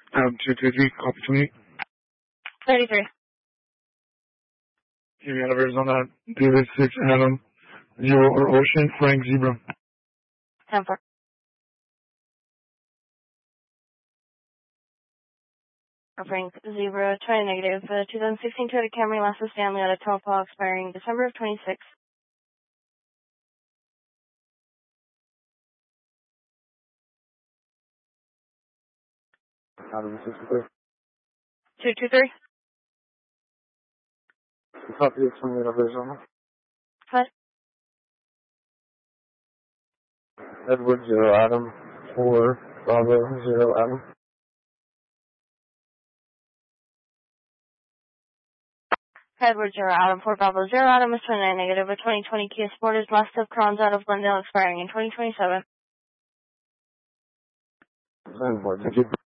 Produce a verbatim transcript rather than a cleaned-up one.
Adam two two three, copy twenty-eight. thirty-three. Give me out of Arizona, David six, Adam zero or Ocean, Frank Zebra. ten four. Frank Zebra, twenty negative. Uh, twenty sixteen Toyota Camry, Lassa Stanley, out of Taupo, expiring December of twenty-six. Adam sixty-three. two two three. Copy of twenty-eight of Arizona. What? Edward zero, Adam four, Bravo zero, Adam. Edward zero, Adam four, Bravo zero, Adam is twenty-nine negative. A twenty twenty Kia Sportage, last of Crowns, out of Glendale, expiring in twenty twenty-seven. Send board, thank you.